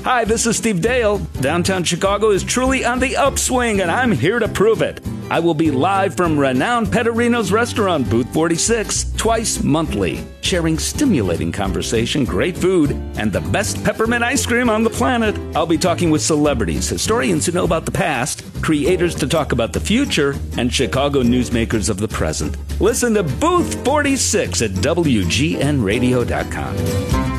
Hi, this is Steve Dale. Downtown Chicago is truly on the upswing, and I'm here to prove it. I will be live from renowned Pettorino's restaurant, Booth 46, twice monthly, sharing stimulating conversation, great food, and the best peppermint ice cream on the planet. I'll be talking with celebrities, historians who know about the past, creators to talk about the future, and Chicago newsmakers of the present. Listen to Booth 46 at WGNradio.com.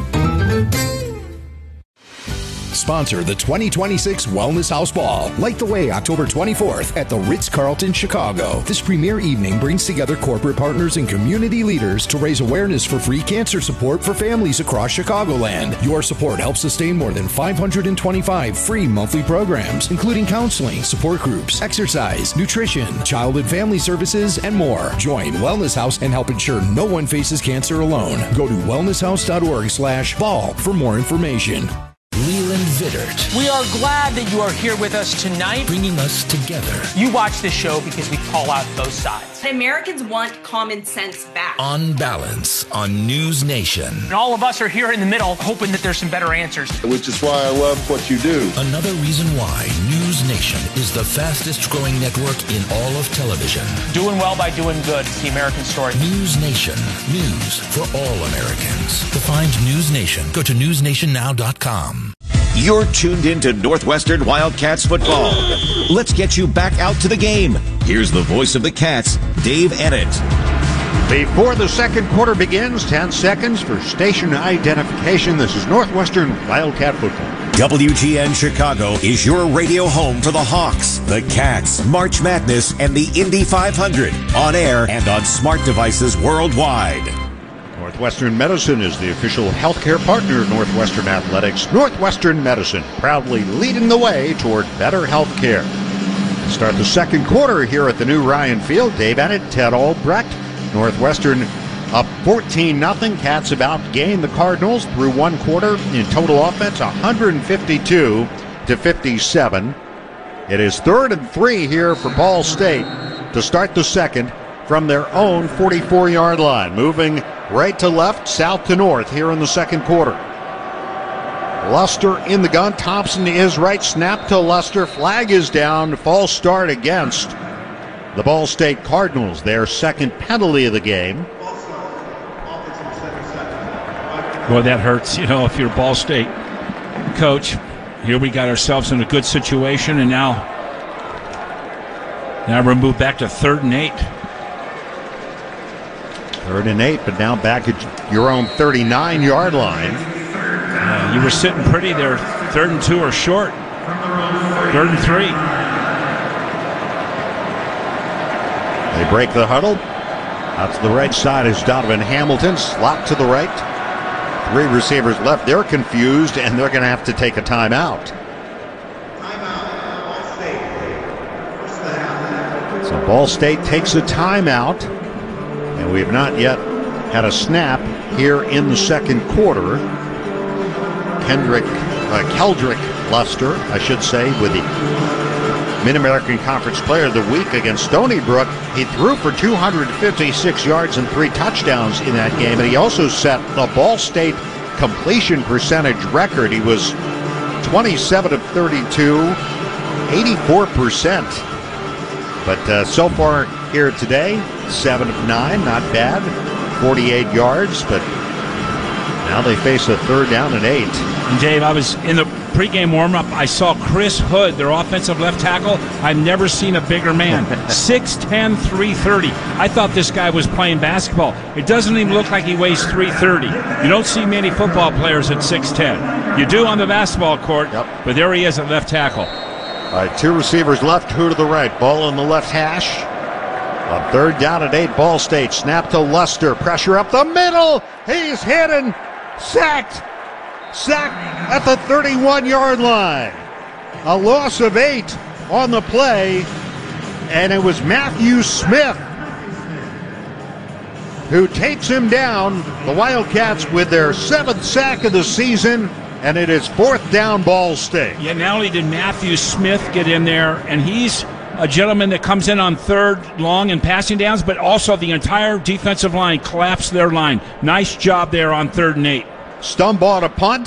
Sponsor the 2026 Wellness House Ball. Light the way October 24th at the Ritz-Carlton, Chicago. This premier evening brings together corporate partners and community leaders to raise awareness for free cancer support for families across Chicagoland. Your support helps sustain more than 525 free monthly programs, including counseling, support groups, exercise, nutrition, child and family services, and more. Join Wellness House and help ensure no one faces cancer alone. Go to wellnesshouse.org/ball for more information. Leland Vittert. We are glad that you are here with us tonight. Bringing us together. You watch this show because we call out both sides. Americans want common sense back. On Balance on News Nation. And all of us are here in the middle hoping that there's some better answers. Which is why I love what you do. Another reason why News Nation is the fastest growing network in all of television. Doing well by doing good. It's the American story. News Nation. News for all Americans. To find News Nation, go to newsnationnow.com. You're tuned in to Northwestern Wildcats football. Let's get you back out to the game. Here's the voice of the Cats, Dave Ennett. Before the second quarter begins, 10 seconds for station identification. This is Northwestern Wildcat football. WGN Chicago is your radio home for the Hawks, the Cats, March Madness, and the Indy 500. On air and on smart devices worldwide. Northwestern Medicine is the official healthcare partner of Northwestern Athletics. Northwestern Medicine, proudly leading the way toward better healthcare. Start the second quarter here at the new Ryan Field. Dave Ennett, Ted Albrecht. Northwestern up 14-0. Cats about gained the Cardinals through one quarter in total offense, 152-57. It is 3rd and 3 here for Ball State to start the second from their own 44-yard line. Moving right to left, south to north here in the second quarter. Luster in the gun. Thompson is right. Snap to Luster. Flag is down. False start against the Ball State Cardinals. Their second penalty of the game. Well, that hurts, if you're a Ball State coach. Here we got ourselves in a good situation, and now we're moved back to 3rd and 8. 3rd and 8, but now back at your own 39-yard line. You were sitting pretty there. 3rd and 2 or short. 3rd and 3. They break the huddle. Out to the right side is Donovan Hamilton. Slot to the right. 3 receivers left. They're confused, and they're going to have to take a timeout. So Ball State takes a timeout. And we have not yet had a snap here in the second quarter. Keldrick Luster, I should say, with the Mid-American Conference Player of the Week against Stony Brook. He threw for 256 yards and 3 touchdowns in that game. And he also set the Ball State completion percentage record. He was 27 of 32, 84%. But so far here today, 7 of 9, not bad. 48 yards, but now they face a 3rd down and 8. And Dave, I was in the pregame warm-up. I saw Chris Hood, their offensive left tackle. I've never seen a bigger man. 6'10", 330. I thought this guy was playing basketball. It doesn't even look like he weighs 330. You don't see many football players at 6'10". You do on the basketball court, but there he is at left tackle. All right, 2 receivers left, 2 to the right. Ball on the left hash. A 3rd down and 8, Ball State. Snap to Luster. Pressure up the middle. He's hit and sacked. Sacked at the 31-yard line. A loss of 8 on the play. And it was Matthew Smith who takes him down. The Wildcats with their 7th sack of the season. And it is 4th down, Ball State. Yeah, not only did Matthew Smith get in there, and he's a gentleman that comes in on 3rd long and passing downs, but also the entire defensive line collapsed their line. Nice job there on 3rd and 8. Stumbaugh to punt.